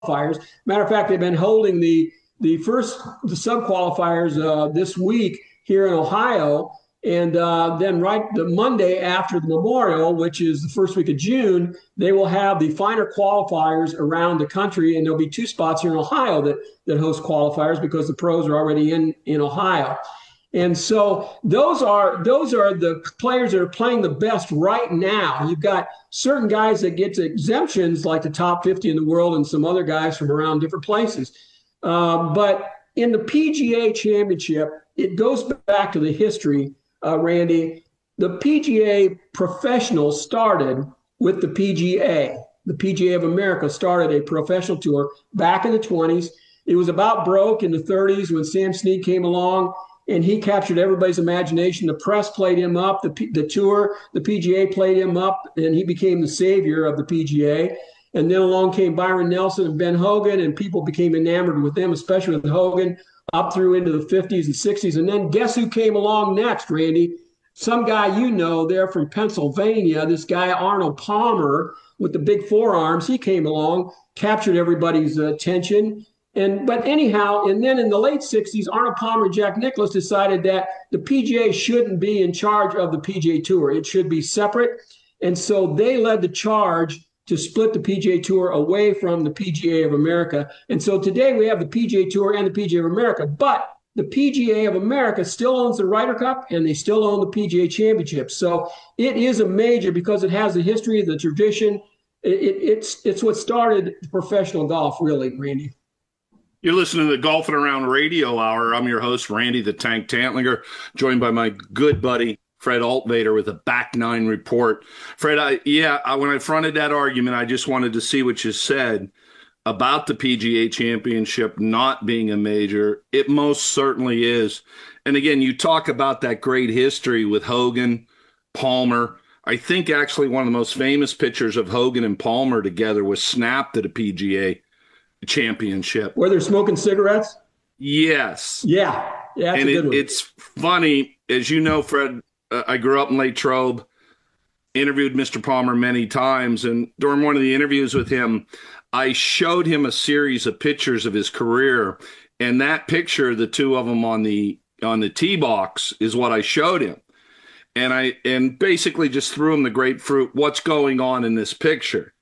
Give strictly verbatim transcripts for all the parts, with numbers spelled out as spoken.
qualifiers. Matter of fact, they've been holding the the first the sub qualifiers uh, this week here in Ohio. And uh, then right the Monday after the Memorial, which is the first week of June, they will have the finer qualifiers around the country. And there'll be two spots here in Ohio that, that host qualifiers because the pros are already in, in Ohio. And so those are those are the players that are playing the best right now. You've got certain guys that get exemptions like the top fifty in the world and some other guys from around different places. Uh, but in the P G A Championship, it goes back to the history. Uh, Randy, the P G A professionals started with the P G A. The P G A of America started a professional tour back in the twenties. It was about broke in the thirties when Sam Snead came along, and he captured everybody's imagination. The press played him up, the, the tour, the P G A played him up, and he became the savior of the P G A. And then along came Byron Nelson and Ben Hogan, and people became enamored with them, especially with Hogan, up through into the fifties and sixties. And then guess who came along next, Randy? Some guy you know there from Pennsylvania, this guy Arnold Palmer with the big forearms. He came along, captured everybody's attention. And but anyhow, and then in the late sixties, Arnold Palmer and Jack Nicklaus decided that the P G A shouldn't be in charge of the P G A Tour. It should be separate. And so they led the charge to split the P G A Tour away from the P G A of America. And so today we have the P G A Tour and the P G A of America, but the P G A of America still owns the Ryder Cup and they still own the P G A Championship. So it is a major because it has the history, the tradition. It, it, it's, it's what started professional golf, really, Randy. You're listening to the Golfing Around Radio Hour. I'm your host, Randy the Tank Tantlinger, joined by my good buddy, Fred Altvater, with a Back Nine report. Fred, I, yeah, I, when I fronted that argument, I just wanted to see what you said about the P G A Championship not being a major. It most certainly is. And again, you talk about that great history with Hogan, Palmer. I think actually one of the most famous pictures of Hogan and Palmer together was snapped at a P G A Championship. Where they're smoking cigarettes? Yes. Yeah. Yeah, that's and a good it, one. It's funny, as you know, Fred, uh, I grew up in Latrobe, interviewed Mister Palmer many times, and during one of the interviews with him, I showed him a series of pictures of his career, and that picture, the two of them on the on the tee box, is what I showed him. And I and basically just threw him the grapefruit, what's going on in this picture?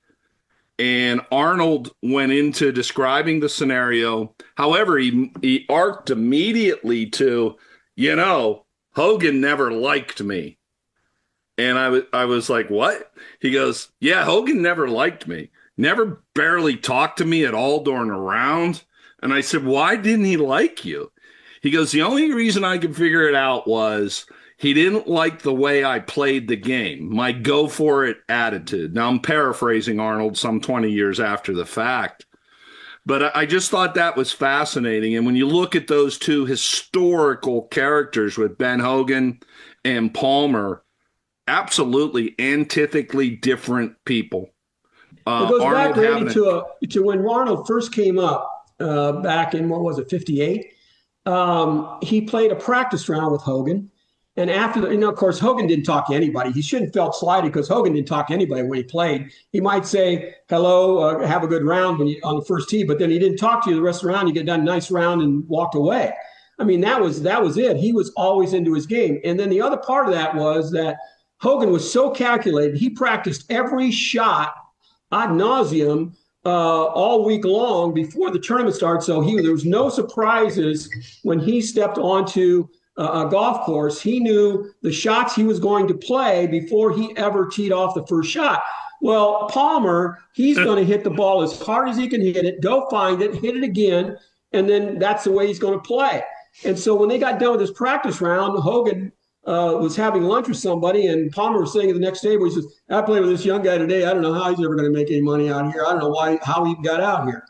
And Arnold went into describing the scenario. However, he, he arced immediately to, you know, Hogan never liked me. And I was, I was like, what? He goes, yeah, Hogan never liked me. Never barely talked to me at all during a round. And I said, why didn't he like you? He goes, the only reason I could figure it out was he didn't like the way I played the game, my go-for-it attitude. Now, I'm paraphrasing Arnold some twenty years after the fact. But I just thought that was fascinating. And when you look at those two historical characters with Ben Hogan and Palmer, absolutely antithecally different people. Uh, it goes Arnold back, Randy, to, a, to when Arnold first came up uh, back in, what was it, fifty-eight? Um, he played a practice round with Hogan. And after, the, you know, of course, Hogan didn't talk to anybody. He shouldn't have felt slighted because Hogan didn't talk to anybody when he played. He might say, hello, uh, have a good round when you, on the first tee, but then he didn't talk to you the rest of the round. You get done a nice round and walked away. I mean, that was that was it. He was always into his game. And then the other part of that was that Hogan was so calculated. He practiced every shot ad nauseum uh, all week long before the tournament started. So he there was no surprises when he stepped onto a golf course. He knew the shots he was going to play before he ever teed off the first shot. Well, Palmer, he's going to hit the ball as hard as he can hit it, go find it, hit it again, and then that's the way he's going to play. And so when they got done with this practice round, Hogan uh, was having lunch with somebody, and Palmer was saying at the next table, he says, I played with this young guy today. I don't know how he's ever going to make any money out here. I don't know why how he got out here.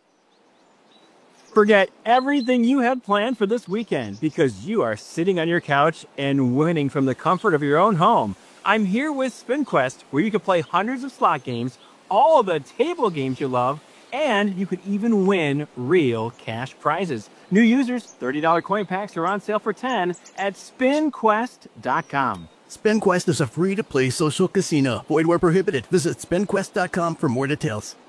Forget everything you had planned for this weekend because you are sitting on your couch and winning from the comfort of your own home. I'm here with SpinQuest, where you can play hundreds of slot games, all of the table games you love, and you could even win real cash prizes. New users, thirty dollars coin packs are on sale for ten dollars at spin quest dot com. SpinQuest is a free-to-play social casino. Void where prohibited. Visit spin quest dot com for more details.